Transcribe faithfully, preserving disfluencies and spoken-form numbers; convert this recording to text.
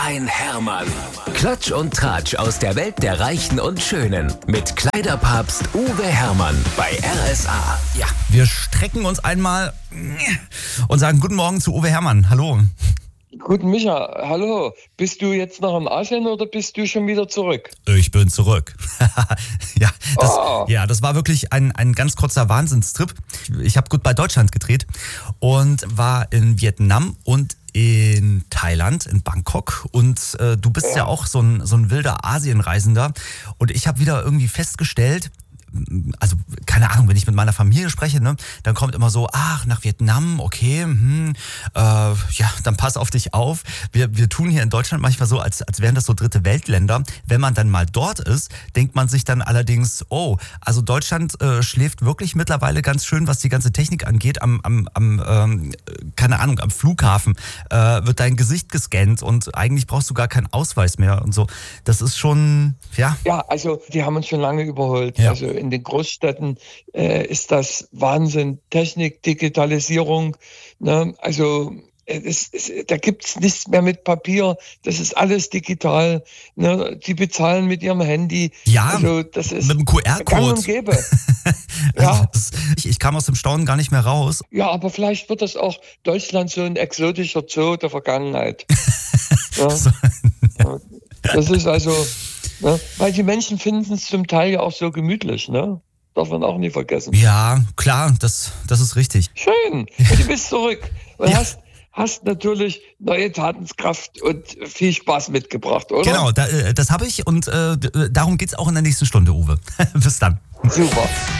ein Hermann. Klatsch und Tratsch aus der Welt der Reichen und Schönen. Mit Kleiderpapst Uwe Hermann bei R S A. Ja, wir strecken uns einmal und sagen guten Morgen zu Uwe Hermann. Hallo. Guten Micha, hallo. Bist du jetzt noch am Asien oder bist du schon wieder zurück? Ich bin zurück. ja, das, Oh. ja, das war wirklich ein, ein ganz kurzer Wahnsinnstrip. Ich habe Goodbye Deutschland gedreht und war in Vietnam und in Thailand, in Bangkok. Und äh, du bist ja. ja auch so ein, so ein wilder Asienreisender. Und ich habe wieder irgendwie festgestellt, also keine Ahnung, wenn ich mit meiner Familie spreche, ne, dann kommt immer so, ach, nach Vietnam, okay, hm, äh, ja, dann pass auf dich auf. Wir, wir tun hier in Deutschland manchmal so, als, als wären das so dritte Weltländer. Wenn man dann mal dort ist, denkt man sich dann allerdings, oh, also Deutschland äh, schläft wirklich mittlerweile ganz schön, was die ganze Technik angeht. Am, am, am ähm, keine Ahnung, am Flughafen äh, wird dein Gesicht gescannt und eigentlich brauchst du gar keinen Ausweis mehr und so. Das ist schon, ja. Ja, also die haben uns schon lange überholt. Ja. Also in den Großstädten äh, ist das Wahnsinn. Technik, Digitalisierung. Ne? Also äh, es, es, da gibt es nichts mehr mit Papier. Das ist alles digital. Ne? Die bezahlen mit ihrem Handy. Ja, also, das ist mit dem Q gang R-Code. und gäbe. Ja. Das, ich, ich kam aus dem Staunen gar nicht mehr raus. Ja, aber vielleicht wird das auch Deutschland so ein exotischer Zoo der Vergangenheit. Ja. So, Ja. Das ist also, ne? Weil die Menschen finden es zum Teil ja auch so gemütlich, ne? Darf man auch nie vergessen. ja, klar, das, das ist richtig. Schön, und du bist zurück und Ja. hast, hast natürlich neue Tatenskraft und viel Spaß mitgebracht, oder? Genau, da, äh, das habe ich und äh, d- darum geht's auch in der nächsten Stunde, Uwe. Bis dann. Super.